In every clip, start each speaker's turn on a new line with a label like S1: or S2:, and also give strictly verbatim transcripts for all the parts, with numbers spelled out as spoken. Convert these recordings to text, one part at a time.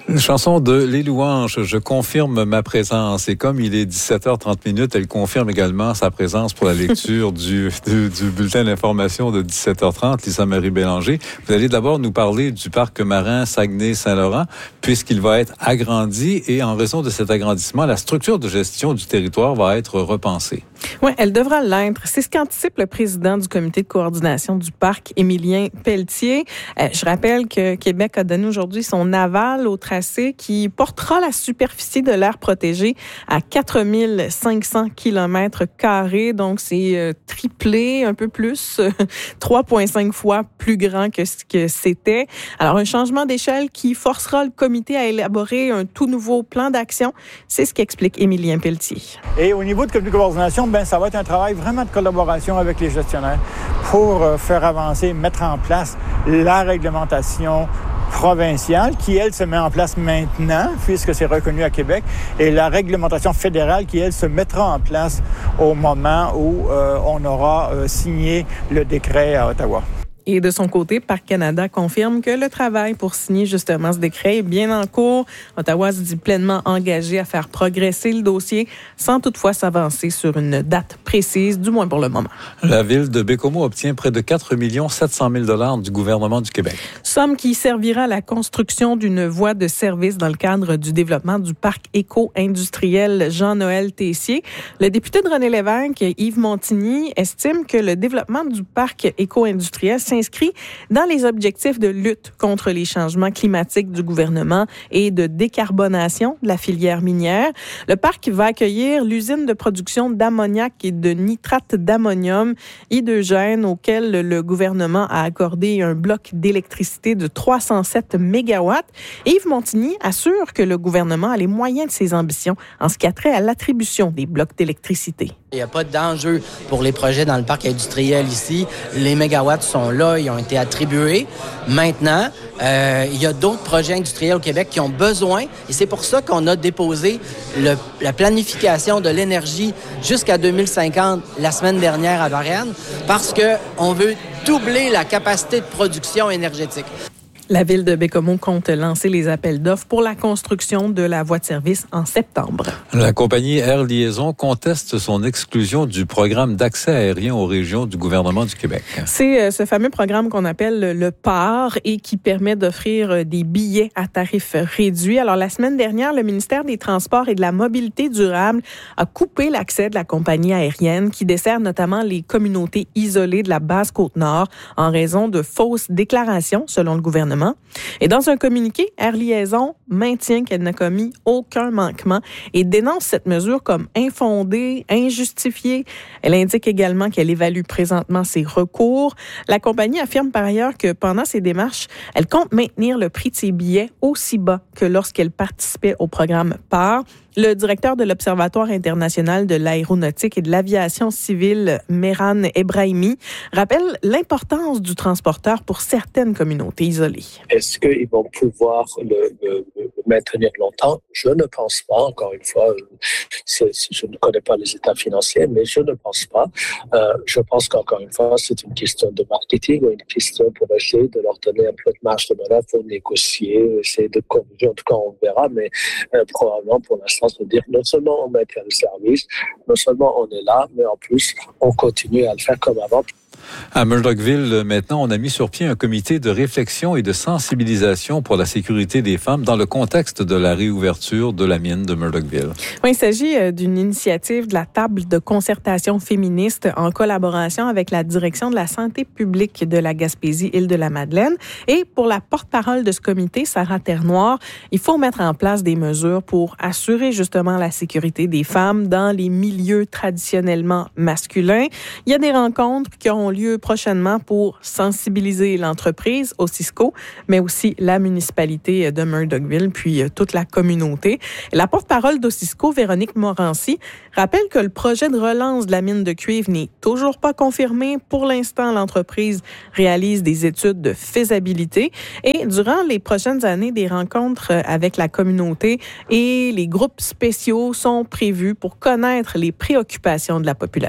S1: Une chanson de Les Louanges, je confirme ma présence. Et comme il est dix-sept heures trente minutes, elle confirme également sa présence pour la lecture du, du, du bulletin d'information de dix-sept heures trente. Lisa-Marie Bélanger, vous allez d'abord nous parler du parc marin Saguenay-Saint-Laurent, puisqu'il va être agrandi et en raison de cet agrandissement, la structure de gestion du territoire va être repensée.
S2: Oui, elle devra l'être. C'est ce qu'anticipe le président du comité de coordination du parc, Émilien Pelletier. Euh, je rappelle que Québec a donné aujourd'hui son aval au tracé qui portera la superficie de l'aire protégée à quatre mille cinq cents kilomètres carrés. Donc, c'est euh, triplé, un peu plus, euh, trois virgule cinq fois plus grand que ce que c'était. Alors, un changement d'échelle qui forcera le comité à élaborer un tout nouveau plan d'action. C'est ce qu'explique Émilien Pelletier.
S3: Et au niveau du comité de coordination, ben, ça va être un travail vraiment de collaboration avec les gestionnaires pour euh, faire avancer, mettre en place la réglementation provinciale qui, elle, se met en place maintenant, puisque c'est reconnu à Québec, et la réglementation fédérale qui, elle, se mettra en place au moment où euh, on aura euh, signé le décret à Ottawa.
S2: Et de son côté, Parc Canada confirme que le travail pour signer justement ce décret est bien en cours. Ottawa se dit pleinement engagé à faire progresser le dossier sans toutefois s'avancer sur une date précise, du moins pour le moment.
S1: La ville de Bécomo obtient près de quatre millions sept cent mille dollars du gouvernement du Québec.
S2: Somme qui servira à la construction d'une voie de service dans le cadre du développement du parc éco-industriel Jean-Noël Tessier. Le député de René Lévesque, Yves Montigny, estime que le développement du parc éco-industriel inscrit dans les objectifs de lutte contre les changements climatiques du gouvernement et de décarbonation de la filière minière. Le parc va accueillir l'usine de production d'ammoniac et de nitrate d'ammonium Hydrogène auquel le gouvernement a accordé un bloc d'électricité de trois cent sept mégawatts. Yves Montigny assure que le gouvernement a les moyens de ses ambitions en ce qui a trait à l'attribution des blocs d'électricité.
S4: Il n'y a pas d'enjeu pour les projets dans le parc industriel ici. Les mégawatts sont là, ils ont été attribués. Maintenant, euh, il y a d'autres projets industriels au Québec qui ont besoin, et c'est pour ça qu'on a déposé le, la planification de l'énergie jusqu'à deux mille cinquante la semaine dernière à Varennes, parce qu'on veut doubler la capacité de production énergétique.
S2: La ville de Bécomo compte lancer les appels d'offres pour la construction de la voie de service en septembre.
S1: La compagnie Air Liaison conteste son exclusion du programme d'accès aérien aux régions du gouvernement du Québec.
S2: C'est ce fameux programme qu'on appelle le P A R et qui permet d'offrir des billets à tarif réduit. Alors, la semaine dernière, le ministère des Transports et de la Mobilité durable a coupé l'accès de la compagnie aérienne qui dessert notamment les communautés isolées de la Basse-Côte-Nord en raison de fausses déclarations, selon le gouvernement. Et dans un communiqué, Air Liaison maintient qu'elle n'a commis aucun manquement et dénonce cette mesure comme infondée, injustifiée. Elle indique également qu'elle évalue présentement ses recours. La compagnie affirme par ailleurs que pendant ses démarches, elle compte maintenir le prix de ses billets aussi bas que lorsqu'elle participait au programme P A R. Le directeur de l'Observatoire international de l'aéronautique et de l'aviation civile, Mehran Ebrahimi, rappelle l'importance du transporteur pour certaines communautés isolées.
S5: Est-ce qu'ils vont pouvoir le, le, le maintenir longtemps? Je ne pense pas. Encore une fois, c'est, je ne connais pas les états financiers, mais je ne pense pas. Euh, je pense qu'encore une fois, c'est une question de marketing ou une question pour essayer de leur donner un peu de marge de manœuvre pour négocier, essayer de corriger. En tout cas, on verra, mais euh, probablement pour l'instant, se dire non seulement on maintient le service, non seulement on est là, mais en plus, on continue à le faire comme avant.
S1: À Murdochville, maintenant, on a mis sur pied un comité de réflexion et de sensibilisation pour la sécurité des femmes dans le contexte de la réouverture de la mine de Murdochville.
S2: Oui, il s'agit d'une initiative de la table de concertation féministe en collaboration avec la direction de la santé publique de la Gaspésie-Île-de-la-Madeleine. Et pour la porte-parole de ce comité, Sarah Ternoir, il faut mettre en place des mesures pour assurer justement la sécurité des femmes dans les milieux traditionnellement masculins. Il y a des rencontres qui auront lieu prochainement pour sensibiliser l'entreprise, Ossisco, mais aussi la municipalité de Murdochville, puis toute la communauté. La porte-parole d'Ossisco, Véronique Morancy, rappelle que le projet de relance de la mine de cuivre n'est toujours pas confirmé. Pour l'instant, l'entreprise réalise des études de faisabilité et durant les prochaines années, des rencontres avec la communauté et les groupes spéciaux sont prévus pour connaître les préoccupations de la population.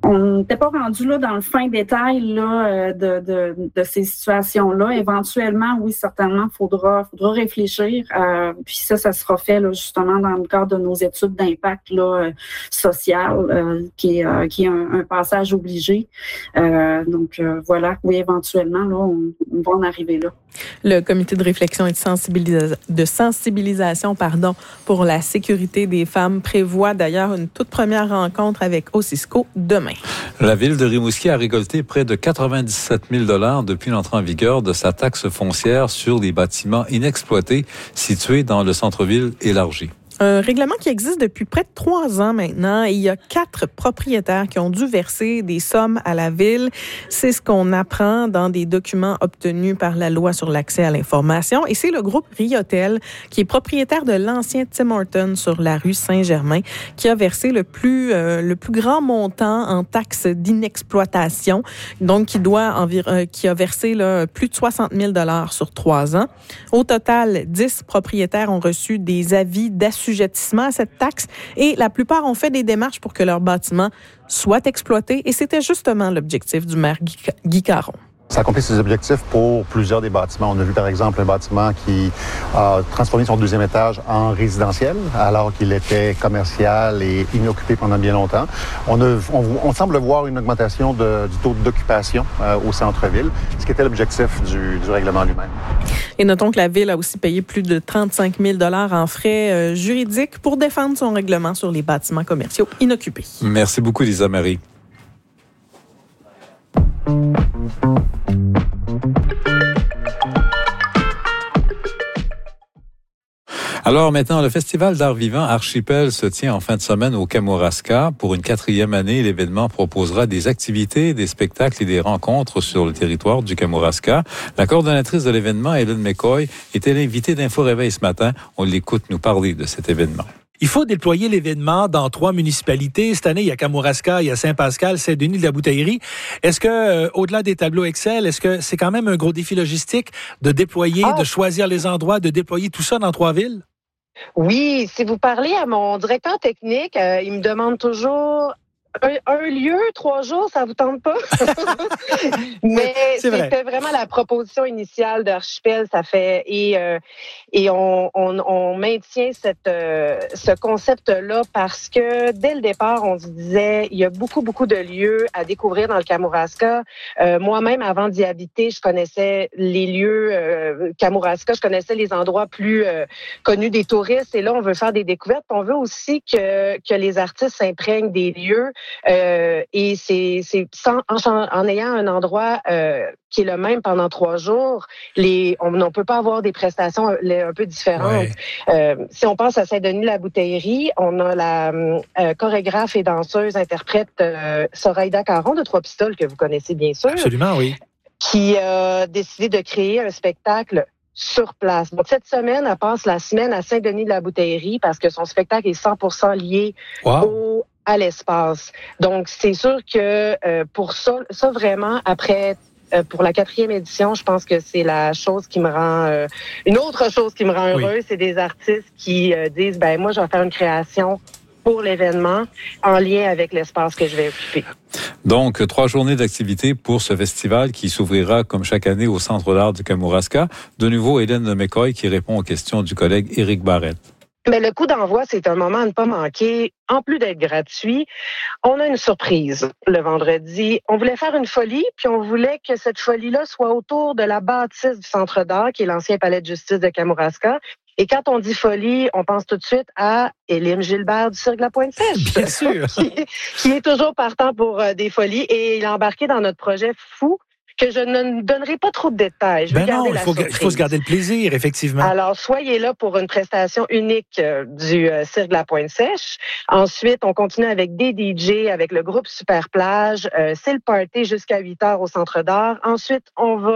S6: On n'était pas rendu là dans le fin détail là, de, de, de ces situations-là. Éventuellement, oui, certainement, il faudra, faudra réfléchir. Euh, puis ça, ça sera fait là, justement dans le cadre de nos études d'impact là, social, euh, qui est, euh, qui est un, un passage obligé. Euh, donc euh, voilà, oui, éventuellement, là, on, on va en arriver là.
S2: Le comité de réflexion et de, sensibilisa- de sensibilisation pardon, pour la sécurité des femmes prévoit d'ailleurs une toute première rencontre avec OSISCO demain.
S1: La ville de Rimouski a récolté près de quatre-vingt-dix-sept mille dollars depuis l'entrée en vigueur de sa taxe foncière sur les bâtiments inexploités situés dans le centre-ville élargi.
S2: Un règlement qui existe depuis près de trois ans maintenant et il y a quatre propriétaires qui ont dû verser des sommes à la ville. C'est ce qu'on apprend dans des documents obtenus par la loi sur l'accès à l'information. Et c'est le groupe Riotel, qui est propriétaire de l'ancien Tim Hortons sur la rue Saint-Germain, qui a versé le plus, euh, le plus grand montant en taxes d'inexploitation. Donc, qui doit environ, euh, qui a versé là, plus de soixante mille dollars sur trois ans. Au total, dix propriétaires ont reçu des avis d'assurance à cette taxe et la plupart ont fait des démarches pour que leur bâtiment soit exploité et c'était justement l'objectif du maire Guy Caron.
S7: Ça accomplit ses objectifs pour plusieurs des bâtiments. On a vu par exemple un bâtiment qui a transformé son deuxième étage en résidentiel alors qu'il était commercial et inoccupé pendant bien longtemps. On, a, on, on semble voir une augmentation de, du taux d'occupation euh, au centre-ville, ce qui était l'objectif du, du règlement lui-même.
S2: Et notons que la Ville a aussi payé plus de trente-cinq mille dollars en frais euh, juridiques pour défendre son règlement sur les bâtiments commerciaux inoccupés.
S1: Merci beaucoup, Lisa Marie. Alors maintenant, le Festival d'art vivant Archipel se tient en fin de semaine au Kamouraska. Pour une quatrième année, l'événement proposera des activités, des spectacles et des rencontres sur le territoire du Kamouraska. La coordonnatrice de l'événement, Hélène McCoy, était l'invitée d'Info Réveil ce matin. On l'écoute nous parler de cet événement.
S8: Il faut déployer l'événement dans trois municipalités. Cette année, il y a Kamouraska, il y a Saint-Pascal, Saint-Denis de la Bouteillerie. Est-ce que, euh, au-delà des tableaux Excel, est-ce que c'est quand même un gros défi logistique de déployer, ah. de choisir les endroits, de déployer tout ça dans trois villes?
S9: Oui, si vous parlez à mon directeur technique, euh, il me demande toujours un, un lieu, trois jours, ça vous tente pas? Mais c'était vraiment la proposition initiale d'Archipel, ça fait et euh, et on, on, on maintient cette euh, ce concept-là parce que dès le départ, on se disait il y a beaucoup beaucoup de lieux à découvrir dans le Kamouraska. Euh, moi-même, avant d'y habiter, je connaissais les lieux euh, Kamouraska, je connaissais les endroits plus euh, connus des touristes. Et là, on veut faire des découvertes. On veut aussi que que les artistes s'imprègnent des lieux. Euh, et c'est, c'est sans, en, en ayant un endroit euh, qui est le même pendant trois jours, les, on ne peut pas avoir des prestations un, un peu différentes. Ouais. Euh, si on pense à Saint-Denis-la-Bouteillerie, on a la euh, chorégraphe et danseuse interprète euh, Soraïda Caron de Trois Pistoles, que vous connaissez bien sûr.
S8: Absolument, oui.
S9: Qui a décidé de créer un spectacle sur place. Donc, cette semaine, elle passe la semaine à Saint-Denis-de-la-Bouteillerie parce que son spectacle est cent pour cent lié wow. au à l'espace. Donc, c'est sûr que euh, pour ça, ça vraiment, après, euh, pour la quatrième édition, je pense que c'est la chose qui me rend... Euh, une autre chose qui me rend heureuse, oui. c'est des artistes qui euh, disent, ben moi, je vais faire une création pour l'événement en lien avec l'espace que je vais occuper.
S1: Donc, trois journées d'activité pour ce festival qui s'ouvrira comme chaque année au Centre d'art du Kamouraska. De nouveau, Hélène McCoy qui répond aux questions du collègue Éric Barrette.
S9: Mais le coup d'envoi, c'est un moment à ne pas manquer. En plus d'être gratuit, on a une surprise le vendredi. On voulait faire une folie, puis on voulait que cette folie-là soit autour de la bâtisse du Centre d'art, qui est l'ancien palais de justice de Kamouraska. Et quand on dit folie, on pense tout de suite à Élim Gilbert du Cirque de la Pointe-Sèche.
S8: Bien sûr.
S9: qui, qui est toujours partant pour euh, des folies. Et il a embarqué dans notre projet fou, que je ne donnerai pas trop de détails. Je
S8: ben
S9: vais
S8: non,
S9: garder
S8: il faut,
S9: la
S8: il faut se garder le plaisir, effectivement.
S9: Alors, soyez là pour une prestation unique euh, du euh, Cirque de la Pointe-Sèche. Ensuite, on continue avec des D J, avec le groupe Super Plage. Euh, c'est le party jusqu'à huit heures au Centre d'art. Ensuite, on va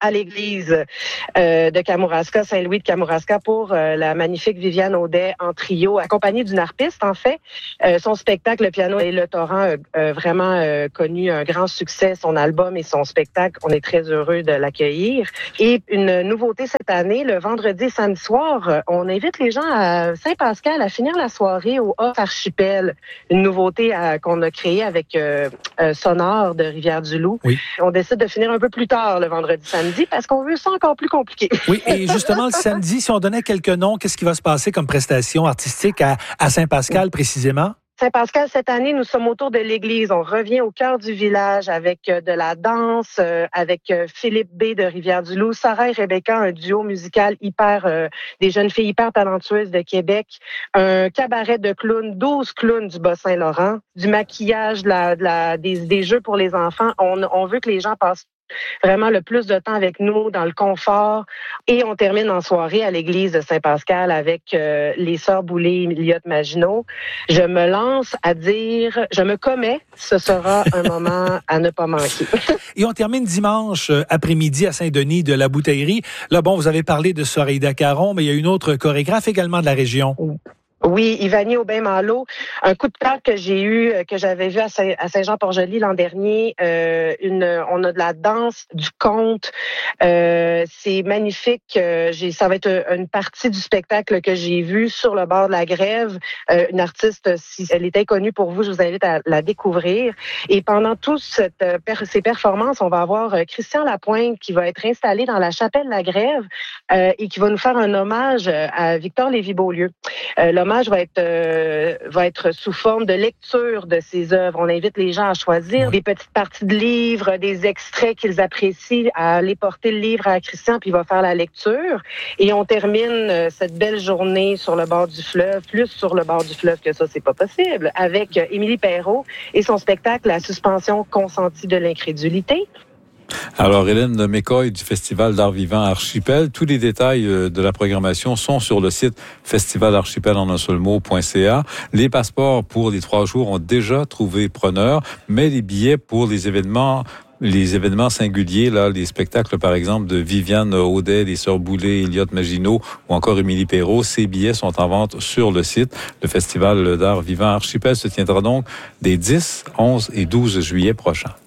S9: à l'église euh, de Kamouraska, Saint-Louis de Kamouraska, pour euh, la magnifique Viviane Audet en trio, accompagnée d'une harpiste, en fait. Euh, son spectacle, Le piano et le torrent, a euh, vraiment euh, connu un grand succès, son album et son spectacle. On est très heureux de l'accueillir. Et une nouveauté cette année, le vendredi et samedi soir, on invite les gens à Saint-Pascal à finir la soirée au Off Archipel, une nouveauté à, qu'on a créée avec euh, euh, Sonore de Rivière-du-Loup.
S8: Oui.
S9: On décide de finir un peu plus tard le vendredi samedi parce qu'on veut ça encore plus compliqué.
S8: Oui, et justement, le samedi, si on donnait quelques noms, qu'est-ce qui va se passer comme prestation artistique à, à Saint-Pascal précisément?
S9: Saint-Pascal, cette année, nous sommes autour de l'église. On revient au cœur du village avec euh, de la danse, euh, avec euh, Philippe B. de Rivière-du-Loup, Sarah et Rebecca, un duo musical hyper, euh, des jeunes filles hyper talentueuses de Québec, un cabaret de clowns, douze clowns du Bas-Saint-Laurent, du maquillage, de la, de la, des, des jeux pour les enfants. On, on veut que les gens passent vraiment le plus de temps avec nous, dans le confort. Et on termine en soirée à l'église de Saint-Pascal avec euh, les sœurs Boulay et Lyotte Maginot. Je me lance à dire, je me commets, ce sera un moment à ne pas manquer.
S8: Et on termine dimanche après-midi à Saint-Denis de la Bouteillerie. Là, bon, vous avez parlé de Soreida Caron, mais il y a une autre chorégraphe également de la région.
S9: Oui, Ivanie Aubin-Malo, un coup de cœur que j'ai eu, que j'avais vu à Saint-Jean-Port-Joli l'an dernier. Euh, une, on a de la danse, du conte. Euh, c'est magnifique. Euh, j'ai, ça va être une partie du spectacle que j'ai vu sur le bord de la grève. Euh, une artiste, si elle est inconnue pour vous, je vous invite à la découvrir. Et pendant toutes cette, ces performances, on va avoir Christian Lapointe qui va être installé dans la chapelle de la grève euh, et qui va nous faire un hommage à Victor Lévy-Beaulieu. Euh, l'hommage va être euh, va être sous forme de lecture de ses œuvres. On invite les gens à choisir des petites parties de livres, des extraits qu'ils apprécient, à aller porter le livre à Christian, puis il va faire la lecture. Et on termine euh, cette belle journée sur le bord du fleuve, plus sur le bord du fleuve que ça, c'est pas possible, avec euh, Émilie Perrault et son spectacle La suspension consentie de l'incrédulité.
S1: Alors, Hélène McCoy du Festival d'art vivant Archipel. Tous les détails de la programmation sont sur le site festivalarchipel en un seul mot.ca. Les passeports pour les trois jours ont déjà trouvé preneur, mais les billets pour les événements Les événements singuliers, là, les spectacles, par exemple, de Viviane Audet, les Sœurs Boulay, Lyotte Maginot ou encore Émilie Perrault, ces billets sont en vente sur le site. Le Festival d'art vivant Archipel se tiendra donc des dix, onze et douze juillet prochains.